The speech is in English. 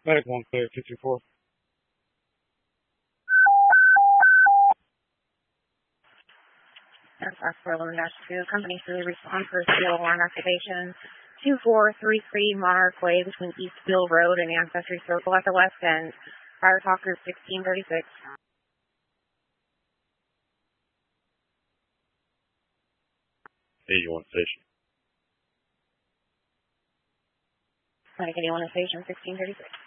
Medic 1 clear, 224. Aircraft 411-2, Company 3, respond for seal alarm activation. 2433 Monarch Way between Eastville Road and Ancestry Circle at the west end. Fire Talker 1636. Hey, you want station? Medic 81 station 1636.